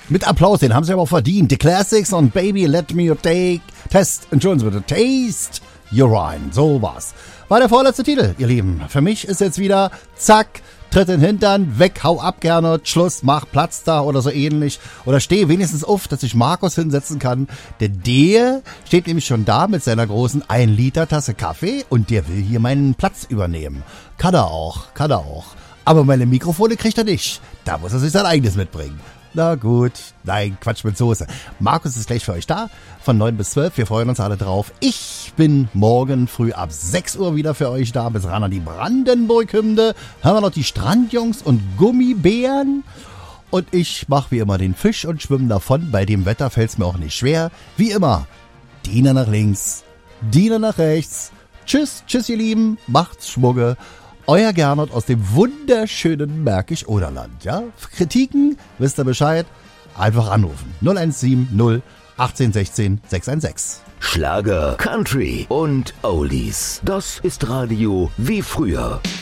Mit Applaus, den haben sie aber auch verdient. The Classics und Baby Let Me Entschuldigen Sie bitte, Taste Your Wine. So war's. War der vorletzte Titel, ihr Lieben. Für mich ist jetzt wieder, zack, Tritt in den Hintern, weg, hau ab, Gernot, Schluss, mach Platz da oder so ähnlich. Oder steh wenigstens auf, dass ich Markus hinsetzen kann. Denn der steht nämlich schon da mit seiner großen 1 Liter Tasse Kaffee und der will hier meinen Platz übernehmen. Kann er auch. Aber meine Mikrofone kriegt er nicht. Da muss er sich sein eigenes mitbringen. Na gut, nein, Quatsch mit Soße. Markus ist gleich für euch da, von 9 bis 12. Wir freuen uns alle drauf. Ich bin morgen früh ab 6 Uhr wieder für euch da. Bis ran an die Brandenburg-Hymne. Haben wir noch die Strandjungs und Gummibären. Und ich mache wie immer den Fisch und schwimme davon. Bei dem Wetter fällt es mir auch nicht schwer. Wie immer, Diener nach links, Diener nach rechts. Tschüss, ihr Lieben, macht's Schmugge. Euer Gernot aus dem wunderschönen Märkisch-Oderland. Ja? Für Kritiken, wisst ihr Bescheid, einfach anrufen. 0170 1816 616. Schlager, Country und Oldies. Das ist Radio wie früher.